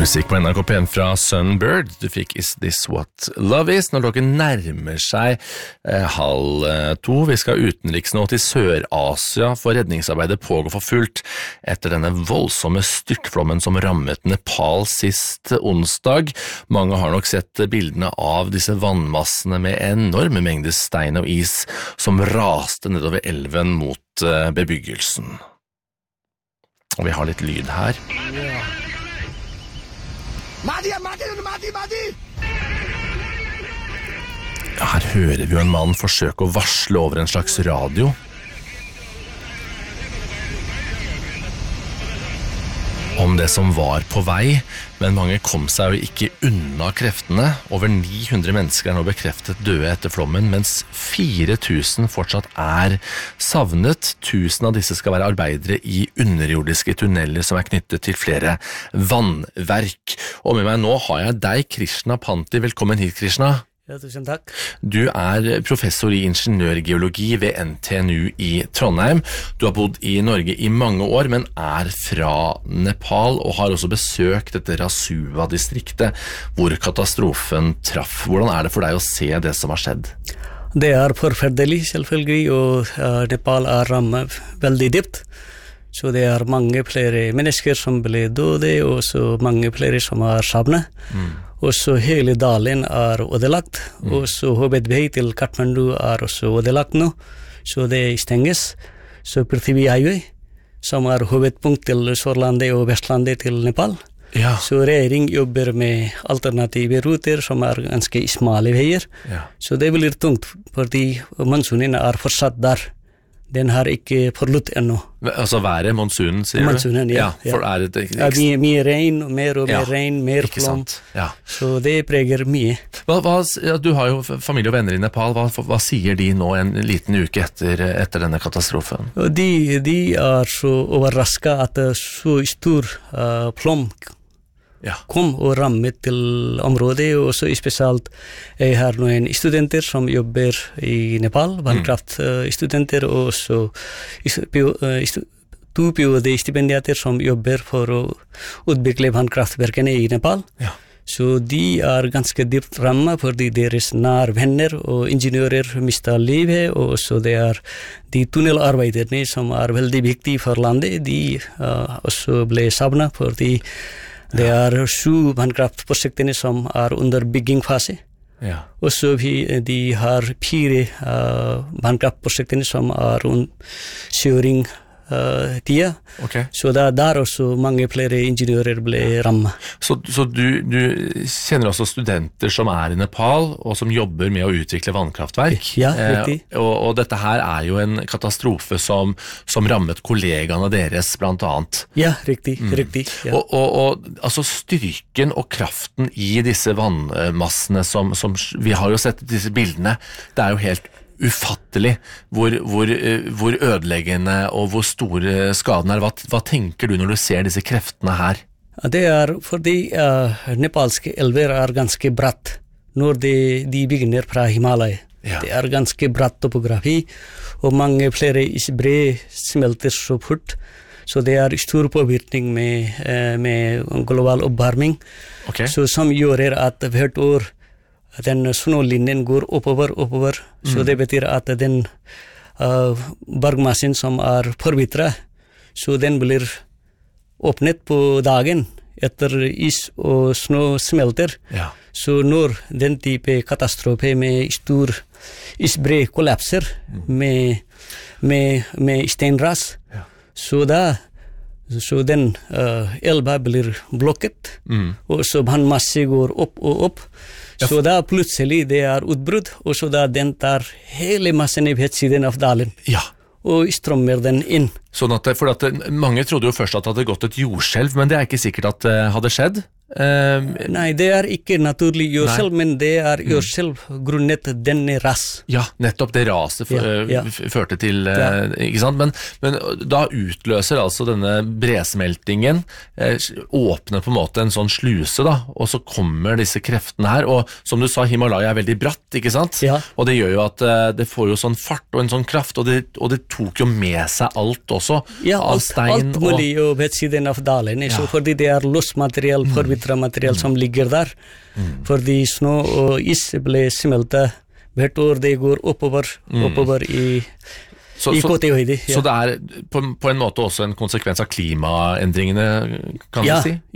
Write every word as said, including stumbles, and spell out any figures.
Musikk på N R K P en fra Sunbird. Du fikk Is This What Love Is når klokken nærmer seg eh, halv eh, to. Vi skal utenriks nå til Sør-Asia, for redningsarbeidet pågår for fullt etter denne voldsomme styrtflommen som rammet Nepal sist onsdag. Mange har nok sett bildene av disse vannmassene med enorme mengder stein og is som raste nedover elven mot eh, bebyggelsen. Og vi har litt lyd her. Mati, Mati, Mati, Mati! Ja, her hører vi jo en mann forsøke å varsle over en slags radio. Om det som var på vei, men mange kom seg jo ikke unna kreftene. Over ni hundre mennesker er nå bekreftet døde etter flommen, mens fire tusen fortsatt er savnet. Tusen av disse skal være arbeidere i underjordiske tunneler som er knyttet til flere vannverk. Og med meg nå har jeg deg, Krishna Panti. Velkommen hit, Krishna. Ja, tusen takk. Du er professor i ingeniørgeologi ved N T N U i Trondheim. Du har bodd i Norge i mange år, men er fra Nepal og har også besøkt dette Rasua-distriktet hvor katastrofen traff. Hvordan er det for deg å se det som har skjedd? Det er forferdelig, selvfølgelig, og uh, Nepal er rammet veldig dypt. Så det er mange flere mennesker som ble døde, og så mange flere som er savnet. Mm. Og så hele dalen er ødelagt, mm. og så hovedvei til Kathmandu er også ødelagt nå, så det stenges. Så Prithvi Highway, som er hovedpunkt til Sørlandet og Vestlandet til Nepal. Ja. Så regjering jobber med alternative ruter som er ganske smale veier. Ja. Så det blir tungt, fordi monsunen er fortsatt der. Den har ikke forlatt ennå. Altså været, monsunen, sier monsunen, du? Ja. Ja, for er det... Ja, mye, mye regn, mer og mer ja, regn, mer flom. Ja. Så det preger mye. Hva, hva, ja, du har jo familie og venner i Nepal. Hva, hva sier de nå en liten uke etter, etter denne katastrofen? De, de er så overrasket at så stor uh, flom ja. kom og rammet til området, og så spesielt jeg har noen studenter som jobber i Nepal, vannkraftstudenter, og så to PhD-stipendiater som jobber for å utvikle vannkraftverkene i Nepal. Ja. Så de er ganske dypt rammet fordi deres nær venner og ingeniører mistet livet, og så det er de tunnelarbeiderne som er veldig viktige for landet, de uh, også ble savnet fordi det er sju vannkraftprosjektene som er under byggingfase. Ja. Og så vi, de har fire uh, vannkraftprosjektene som er under kjøring uh, tida. Okay. Så det er der også mange flere ingeniører ble rammet. Så, så du, du kjenner også studenter som er i Nepal og som jobber med å utvikle vannkraftverk. Ja, riktig. Eh, og, og dette her er jo en katastrofe som, som rammet kollegaene deres blant annet. Ja, riktig, mm. riktig. Ja. Og, og, og altså styrken og kraften i disse vannmassene som, som vi har jo sett disse bildene, det er jo helt ufattelig hvor, hvor, hvor ødeleggende og hvor store skadene er. Hva, hva tenker du når du ser disse kreftene her? Det er fordi uh, nepalske elver er ganske bratt når de, de begynner fra Himalaya. Ja. Det er ganske bratt topografi, og mange flere isbre smelter så fort. Så det er stor påvirkning med, uh, med global oppvarming, okay. Så som gjør at hvert år den snølinjen går oppover, oppover, mm. så det betyr at den uh, bergmassen som er forvitret, så den blir åpnet på dagen etter is og snø smelter. Ja. Så når den type katastrofe med stor isbre kollapser mm. med, med, med steinras, ja. så da så den uh, elva blir blokket, mm. og så vannmasse går opp og opp. Ja. Så da plutselig det er utbrudd, og så da den tar hele massen i vettsiden av dalen. Ja. Og strømmer den inn. Sånn at, for at mange trodde jo først at det hadde gått et jordskjelv, men det er ikke sikkert at det hadde skjedd. Uh, Nei, det er ikke naturlig jordskjelv, men det er jordskjelv grunnet denne ras. Ja, nettopp det raset for, ja, ja. uh, førte til, uh, ja. ikke sant? Men, men da utløser altså denne bresmeltingen, uh, åpner på en måte en sånn sluse da, og så kommer disse kreftene her, og som du sa, Himalaya er veldig bratt, ikke sant? Ja. Og det gjør jo at uh, det får jo sånn fart og en sånn kraft, og det, og det tok jo med seg alt også, ja, av alt, stein. alt mulig og ved siden av dalen, ja. Så fordi det er løsmateriell forvitt nedre material som ligger der. Mm. Fordi snø og is ble smeltet hvert år det går oppover, mm. oppover i, så, i Kotihøyde. Ja. Så det er på, på en måte også en konsekvens av klimaendringene, kan ja, du si?